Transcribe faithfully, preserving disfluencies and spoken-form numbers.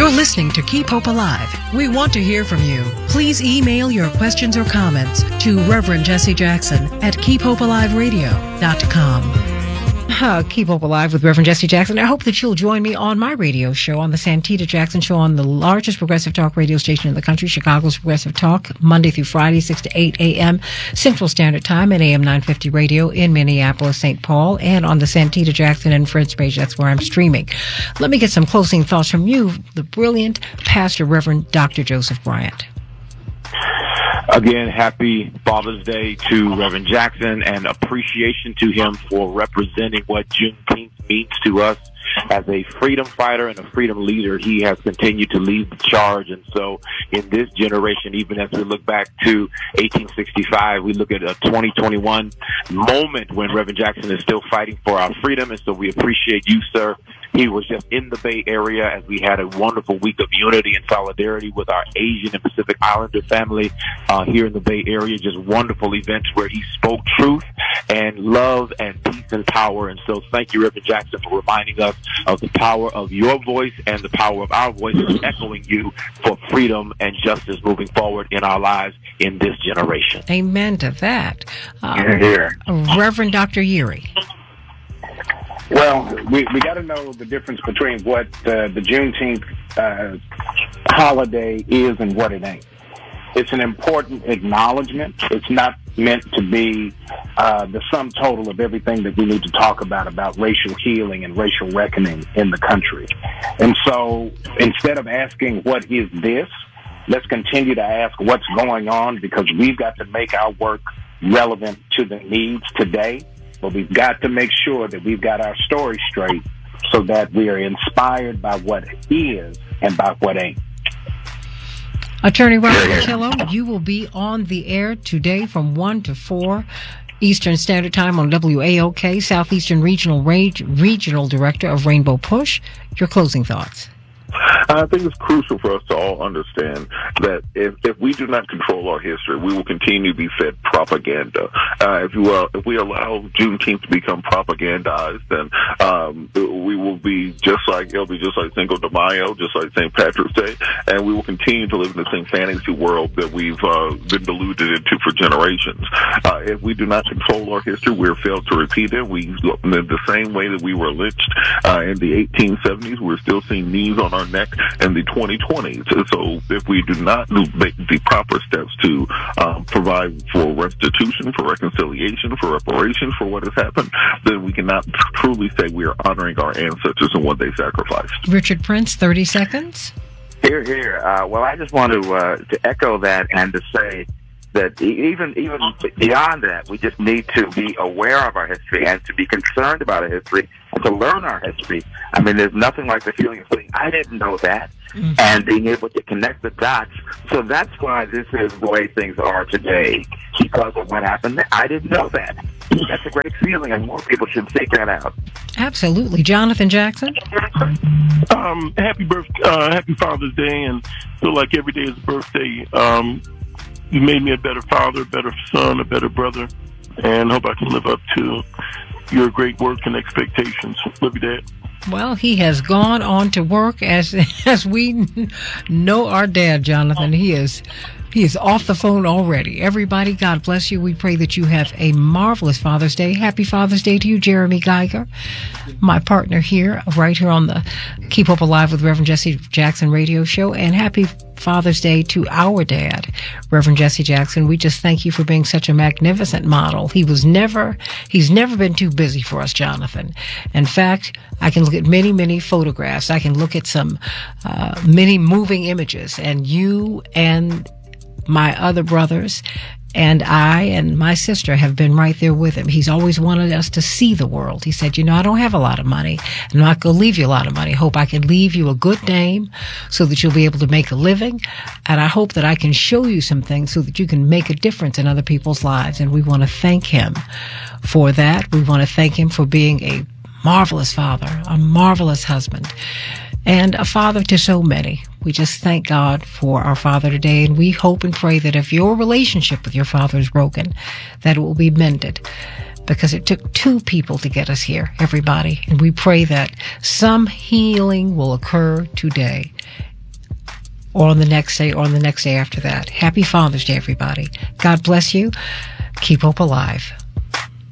You're listening to Keep Hope Alive. We want to hear from you. Please email your questions or comments to Reverend Jesse Jackson at keep hope alive radio dot com. Uh, Keep Hope Alive with Reverend Jesse Jackson. I hope that you'll join me on my radio show, on the Santita Jackson Show, on the largest progressive talk radio station in the country, Chicago's Progressive Talk, Monday through Friday, six to eight a.m. Central Standard Time, and A M nine fifty Radio in Minneapolis, Saint Paul, and on the Santita Jackson and Friends page. That's where I'm streaming. Let me get some closing thoughts from you, the brilliant Pastor Reverend Doctor Joseph Bryant. Again, happy Father's Day to Reverend Jackson, and appreciation to him for representing what Juneteenth means to us. As a freedom fighter and a freedom leader, he has continued to lead the charge. And so in this generation, even as we look back to eighteen sixty-five, we look at a twenty twenty-one moment when Reverend Jackson is still fighting for our freedom. And so we appreciate you, sir. He was just in the Bay Area as we had a wonderful week of unity and solidarity with our Asian and Pacific Islander family uh, here in the Bay Area. Just wonderful events where he spoke truth and love and peace and power. And so thank you, Reverend Jackson, for reminding us of the power of your voice and the power of our voices, echoing you for freedom and justice moving forward in our lives in this generation. Amen to that. Uh, here. Reverend Doctor Yeary. Well, we, we got to know the difference between what uh, the Juneteenth uh, holiday is and what it ain't. It's an important acknowledgement. It's not meant to be uh, the sum total of everything that we need to talk about, about racial healing and racial reckoning in the country. And so instead of asking, what is this, let's continue to ask what's going on, because we've got to make our work relevant to the needs today. But we've got to make sure that we've got our story straight so that we are inspired by what is and by what ain't. Attorney Robert Patillo, you will be on the air today from one to four Eastern Standard Time on W A O K, Southeastern Regional Rage, Regional Director of Rainbow Push. Your closing thoughts. I think it's crucial for us to all understand that if, if we do not control our history, we will continue to be fed propaganda. Uh, if, you, uh, if we allow Juneteenth to become propagandized, then um, we will be just like, it'll be just like Cinco de Mayo, just like Saint Patrick's Day, and we will continue to live in the same fantasy world that we've uh, been deluded into for generations. Uh, if we do not control our history, we're failed to repeat it. We, in the same way that we were lynched uh, in the eighteen seventies, we're still seeing knees on our neck in the twenty twenties. So if we do not make the proper steps to um, provide for restitution, for reconciliation, for reparations for what has happened, then we cannot truly say we are honoring our ancestors and what they sacrificed. Richard Prince, thirty seconds. Here, here. Uh, well, I just want to uh, to echo that and to say that even even beyond that, we just need to be aware of our history and to be concerned about our history and to learn our history. I mean, there's nothing like the feeling of saying, I didn't know that, mm-hmm. and being able to connect the dots. So that's why this is the way things are today, because of what happened. I didn't know that. That's a great feeling, and more people should seek that out. Absolutely. Jonathan Jackson? Um, happy birth, uh, happy Father's Day, and feel like every day is a birthday. Um, you made me a better father, a better son, a better brother, and hope I can live up to your great work and expectations. Love you, Dad. Well, he has gone on to work as as we know our dad, Jonathan. He is he is off the phone already. Everybody, God bless you. We pray that you have a marvelous Father's Day. Happy Father's Day to you, Jeremy Geiger, my partner here, right here on the Keep Hope Alive with Reverend Jesse Jackson radio show. And happy Father's Day to our dad, Reverend Jesse Jackson. We just thank you for being such a magnificent model. He was never, he's never been too busy for us, Jonathan. In fact, I can look at many, many photographs. I can look at some, uh, many moving images, and you and my other brothers and I and my sister have been right there with him. He's always wanted us to see the world. He said, you know, I don't have a lot of money. I'm not going to leave you a lot of money. I hope I can leave you a good name so that you'll be able to make a living. And I hope that I can show you some things so that you can make a difference in other people's lives. And we want to thank him for that. We want to thank him for being a marvelous father, a marvelous husband, and a father to so many. We just thank God for our father today, and we hope and pray that if your relationship with your father is broken, that it will be mended, because it took two people to get us here, everybody. And we pray that some healing will occur today or on the next day, or on the next day after that. Happy Father's Day, everybody. God bless you. Keep hope alive.